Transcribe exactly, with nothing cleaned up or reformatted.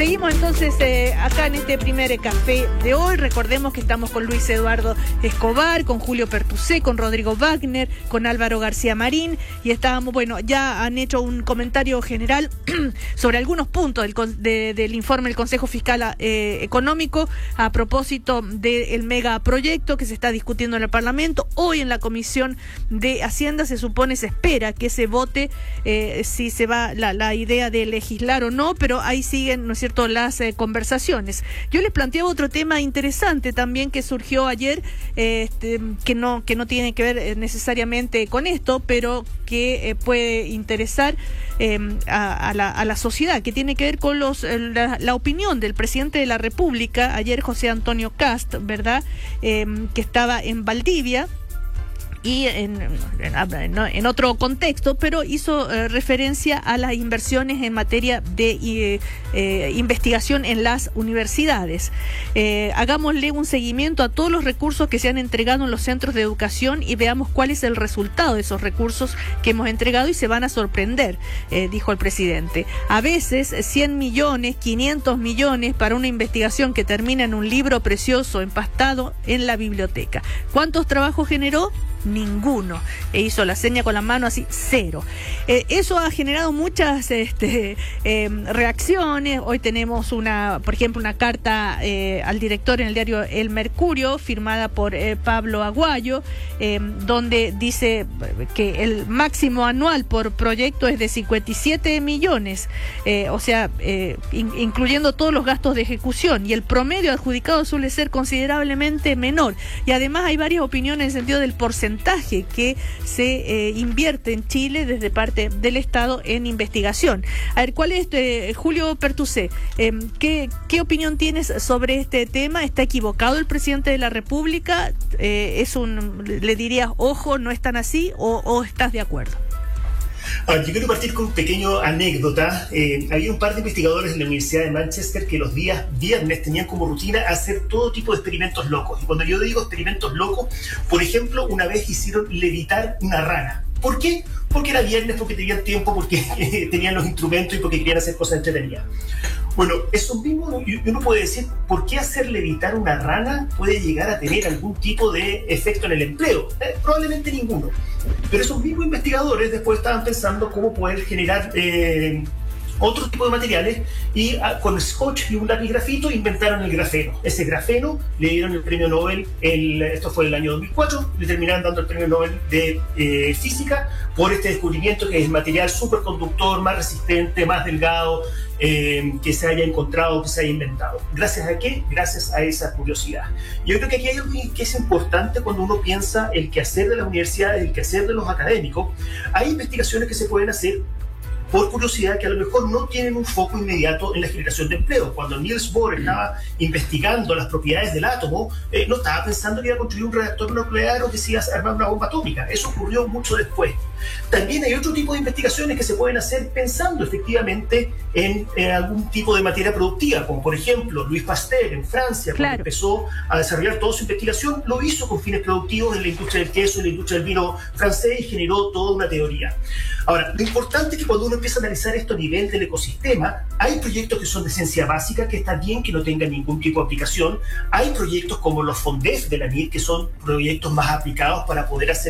Seguimos entonces eh, acá en este primer café de hoy. Recordemos que estamos con Luis Eduardo Escobar, con Julio Pertusé, con Rodrigo Wagner, con Álvaro García Marín, y estábamos, bueno, ya han hecho un comentario general sobre algunos puntos del, de, del informe del Consejo Fiscal eh, Económico a propósito del megaproyecto que se está discutiendo en el Parlamento. Hoy en la Comisión de Hacienda se supone, se espera que se vote eh, si se va la, la idea de legislar o no, pero ahí siguen, ¿no es cierto?, las eh, conversaciones. Yo les planteaba otro tema interesante también que surgió ayer, eh, este, que no que no tiene que ver eh, necesariamente con esto, pero que eh, puede interesar eh, a, a, la, a la sociedad, que tiene que ver con los eh, la, la opinión del presidente de la República, ayer José Antonio Kast, ¿verdad?, eh, que estaba en Valdivia, y en, en, en otro contexto, pero hizo eh, referencia a las inversiones en materia de eh, eh, investigación en las universidades. Eh, hagámosle un seguimiento a todos los recursos que se han entregado en los centros de educación y veamos cuál es el resultado de esos recursos que hemos entregado y se van a sorprender, eh, dijo el presidente. A veces cien millones, quinientos millones para una investigación que termina en un libro precioso empastado en la biblioteca. ¿Cuántos trabajos generó? Ninguno. E hizo la seña con la mano así, cero. Eh, eso ha generado muchas este, eh, reacciones. Hoy tenemos una, por ejemplo, una carta eh, al director en el diario El Mercurio, firmada por eh, Pablo Aguayo, eh, donde dice que el máximo anual por proyecto es de cincuenta y siete millones, eh, o sea, eh, in, incluyendo todos los gastos de ejecución, y el promedio adjudicado suele ser considerablemente menor. Y además hay varias opiniones en el sentido del porcentaje que se eh, invierte en Chile desde parte del Estado en investigación. A ver, ¿cuál es, eh, Julio Pertusé, eh, ¿qué, qué opinión tienes sobre este tema? ¿Está equivocado el presidente de la República? Eh, es un, ¿le dirías, ojo, no es tan así, o, o estás de acuerdo? Ah, yo quiero partir con una pequeña anécdota. Eh, había un par de investigadores en la Universidad de Manchester que los días viernes tenían como rutina hacer todo tipo de experimentos locos. Y cuando yo digo experimentos locos, por ejemplo, una vez hicieron levitar una rana. ¿Por qué? Porque era viernes, porque tenían tiempo, porque eh, tenían los instrumentos y porque querían hacer cosas entretenidas. Bueno, eso mismo uno puede decir, ¿por qué hacer levitar una rana puede llegar a tener algún tipo de efecto en el empleo? Eh, probablemente ninguno. Pero esos mismos investigadores después estaban pensando cómo poder generar eh, otro tipo de materiales, y ah, con scotch y un lápiz grafito inventaron el grafeno. Ese grafeno le dieron el premio Nobel, el, esto fue el año dos mil cuatro, le terminaron dando el premio Nobel de eh, Física por este descubrimiento, que es material superconductor, más resistente, más delgado, eh, que se haya encontrado, que se haya inventado. ¿Gracias a qué? Gracias a esa curiosidad. Yo creo que aquí hay algo que es importante cuando uno piensa el quehacer de las universidades, el quehacer de los académicos. Hay investigaciones que se pueden hacer por curiosidad, que a lo mejor no tienen un foco inmediato en la generación de empleo. Cuando Niels Bohr estaba investigando las propiedades del átomo, eh, no estaba pensando que iba a construir un reactor nuclear o que se iba a armar una bomba atómica. Eso ocurrió mucho después. También hay otro tipo de investigaciones que se pueden hacer pensando efectivamente en, en algún tipo de materia productiva, como por ejemplo Louis Pasteur en Francia, claro, cuando empezó a desarrollar toda su investigación, lo hizo con fines productivos en la industria del queso, en la industria del vino francés, y generó toda una teoría. Ahora, lo importante es que cuando uno empieza a analizar esto a nivel del ecosistema, hay proyectos que son de ciencia básica, que está bien que no tengan ningún tipo de aplicación. Hay proyectos como los FONDEF de la N I R, que son proyectos más aplicados para poder hacer